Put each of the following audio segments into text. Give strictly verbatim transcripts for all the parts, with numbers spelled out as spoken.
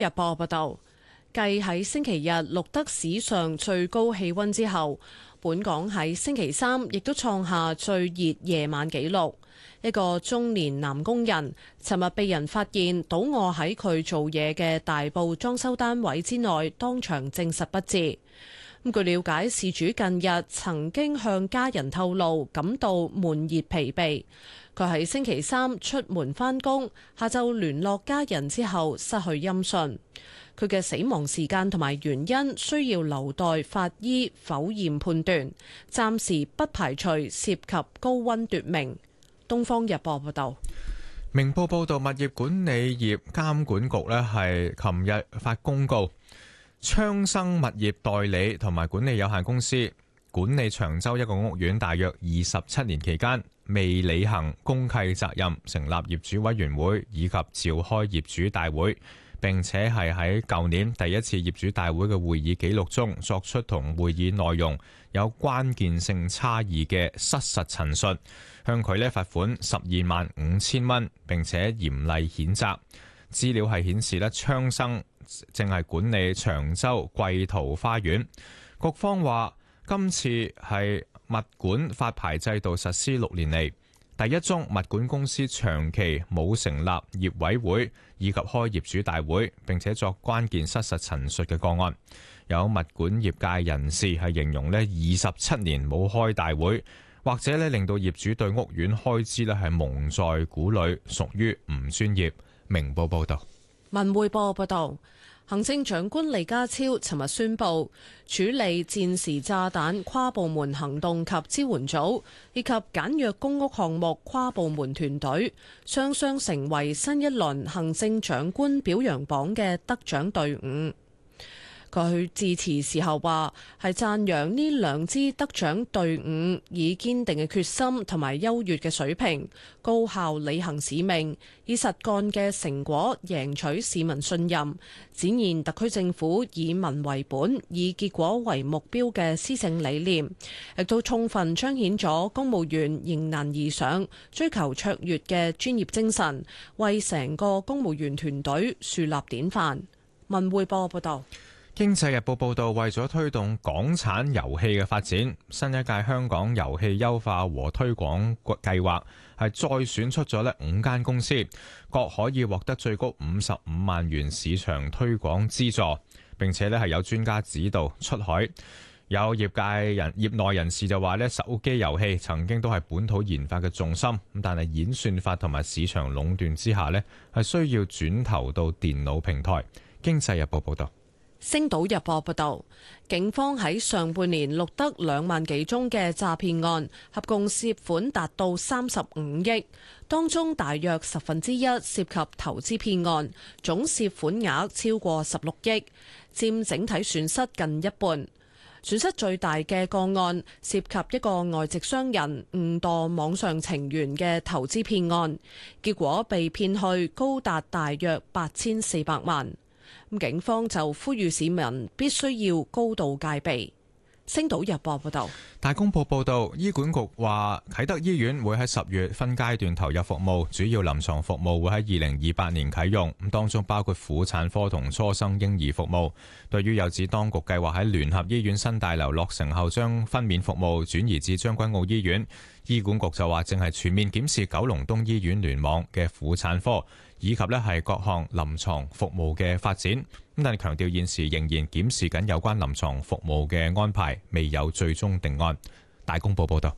日報報道，繼喺星期日錄得史上最高氣溫之後，本港喺星期三亦都創下最熱夜晚紀錄。一個中年男工人尋日被人發現倒臥喺佢做嘢嘅大埔裝修單位之內，當場證實不治。咁據了解，事主近日曾經向家人透露感到悶熱疲憊。佢喺星期三出門返工，下晝聯絡家人之後失去音訊。佢嘅死亡時間同埋原因需要留待法醫剖驗判斷，暫時不排除涉及高溫奪命。東方日報報道。 明報報道，物業管理業監管局呢係琴日發公告，昌生物業代理同埋管理有限公司管理長洲一個屋苑大約二十七年期間，未履行公契責任，成立業主委員會以及召開業主大會，並且係喺舊年第一次業主大會嘅會議記錄中作出同會議內容有關鍵性差異嘅失實陳述，向佢呢罰款十二萬五千蚊，並且嚴厲譴責。資料係顯示呢，昌生正係管理長洲桂桃花園。局方話，今次係物管發牌制度實施六年嚟第一宗物管公司長期冇成立業委會以及開業主大會，並且作關鍵失實陳述嘅個案。有物管業界人士係形容呢，二十七年冇開大會，或者呢令到業主對屋苑開支呢係蒙在鼓裏，屬於唔專業。明報報道。 文匯報報道。行政長官李家超尋日宣布，處理戰時炸彈跨部門行動及支援組以及簡約公屋項目跨部門團隊，雙雙成為新一輪行政長官表揚榜嘅得獎隊伍。佢致辭時候話，係讚揚呢兩支得獎隊伍以堅定嘅決心同埋優越嘅水平，高效履行使命，以實幹嘅成果贏取市民信任，展現特區政府以民為本、以結果為目標嘅施政理念，亦都充分彰顯咗公務員迎難而上、追求卓越嘅專業精神，為成個公務員團隊樹立典範。文匯報報道。 經濟日報報導，為咗推動港產遊戲嘅發展，新一屆香港遊戲優化和推廣計劃係再選出咗呢五間公司，各可以獲得最高五十五萬元市場推廣資助，並且呢係有專家指導出海。有業界人業內人士就話呢，手機遊戲曾經都係本土研發嘅重心，咁但係演算法同埋市場壟斷之下呢，係需要轉投到電腦平台。經濟日報報導。 星島日報報道，警方喺上半年錄得兩萬幾宗嘅詐騙案，合共涉款達到三十五億，當中大約十分之一涉及投資騙案，總涉款額超過十六億，佔整體損失近一半。損失最大嘅個案涉及一個外籍商人誤墮網上情緣嘅投資騙案，結果被騙去高達大約八千四百萬。警方就呼籲市民必須要高度戒備。星島日報報道。 大公報報道，醫管局話啟德醫院會喺十月分階段投入服務，主要臨床服務會喺二零二八年啟用，咁當中包括婦產科同初生嬰兒服務。對於有指當局計劃喺聯合醫院新大樓落成後將分娩服務轉移至將軍澳醫院，醫管局就話正係全面檢視九龍東醫院聯網嘅婦產科以及呢係各項臨床服務嘅發展，咁但係強調現時仍然檢視緊有關臨床服務嘅安排，未有最終定案。大公報報道。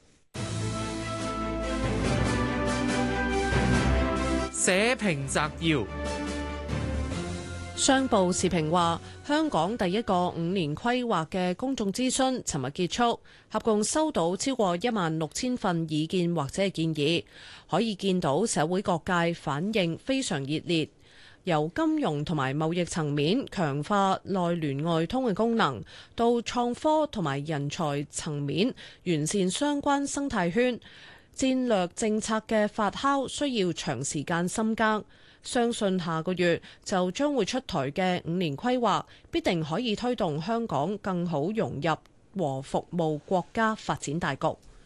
社評摘要。 商報時評話，香港第一個五年規劃嘅公眾諮詢尋日結束，合共收到超過一萬六千份意見或者係建議，可以見到社會各界反應非常熱烈。由金融同埋貿易層面強化內聯外通嘅功能，到創科同埋人才層面完善相關生態圈，戰略政策嘅發酵需要長時間深耕。相信下個月就將會出台嘅五年規劃，必定可以推動香港更好融入和服務國家發展大局。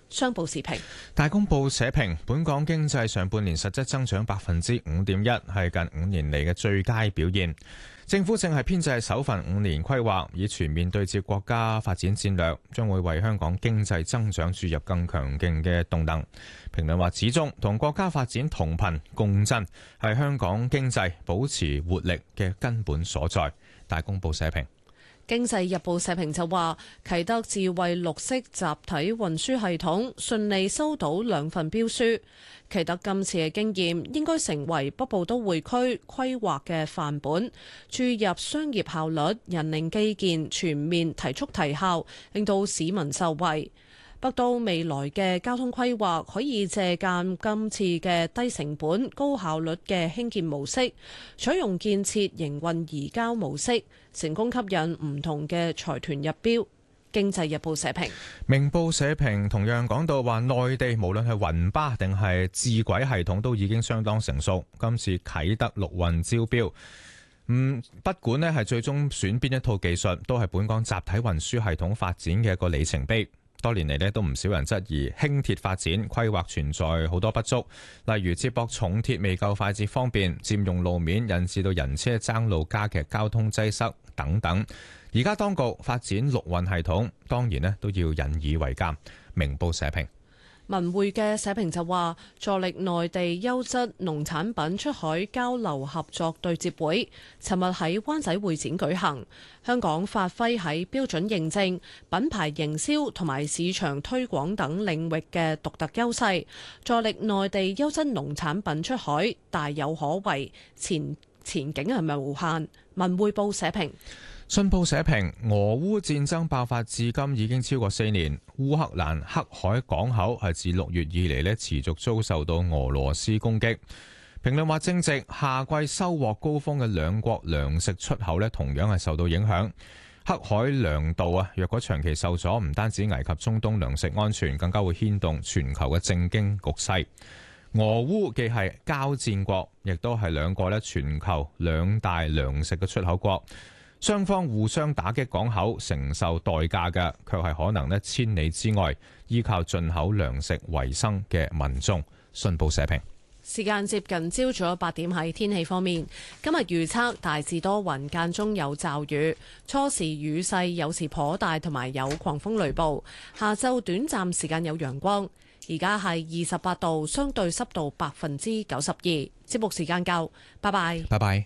商報時評。 大公報社評，本港經濟上半年實質增長百分之五點一，係近五年嚟嘅最佳表現。政府正係編製首份五年規劃，以全面對接國家發展戰略，將會為香港經濟增長注入更強勁嘅動能。評論話，始終同國家發展同頻共振，係香港經濟保持活力嘅根本所在。大公報社評。 經濟日報社評就話，啟德智慧綠色集體運輸系統順利收到兩份標書，啟德今次嘅經驗應該成為北部都會區規劃嘅範本，注入商業效率，引領基建全面提速提效，令到市民受惠。北都未來嘅交通規劃可以借鑑今次嘅低成本、高效率嘅興建模式，採用建設營運移交模式，成功吸引唔同嘅財團入標。經濟日報社評。 明報社評同樣講到話，內地無論係雲巴定係智軌系統都已經相當成熟。今次啟德陸運招標，嗯，不管呢係最終選邊一套技術，都係本港集體運輸系統發展嘅一個里程碑。多年嚟呢都唔少人質疑輕鐵發展規劃存在好多不足，例如接駁重鐵未夠快捷方便，佔用路面引致到人車爭路，加劇交通擠塞等等。而家當局發展陸運系統，當然呢都要引以為鑑。明報社評。 文匯嘅社評就話，助力內地優質農產品出海交流合作對接會，尋日喺灣仔會展舉行。香港發揮喺標準認證、品牌營銷同埋市場推廣等領域嘅獨特優勢，助力內地優質農產品出海大有可為，前前景係咪無限？文匯報社評。 信報社評，俄烏戰爭爆發至今已經超過四年，烏克蘭黑海港口係自六月以嚟呢持續遭受到俄羅斯攻擊。評論話，正值夏季收穫高峰嘅兩國糧食出口呢同樣係受到影響。黑海糧道啊，若果長期受阻，唔單止危及中東糧食安全，更加會牽動全球嘅政經局勢。俄烏既係交戰國，亦都係兩個呢全球兩大糧食嘅出口國。雙方互相打擊港口，承受代價嘅，卻係可能咧千里之外依靠進口糧食為生嘅民眾。信報社評。 時間接近朝早八點，喺天氣方面，今日預測大致多雲，間中有驟雨，初時雨勢有時頗大，同埋有狂風雷暴。下晝短暫時間有陽光。而家係二十八度，相對濕度百分之九十二。節目時間夠，拜拜。 拜拜。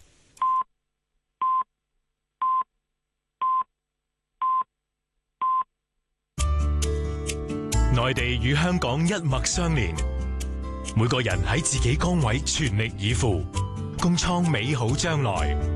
內地與香港一脈相連，每個人喺自己崗位全力以赴，共創美好將來。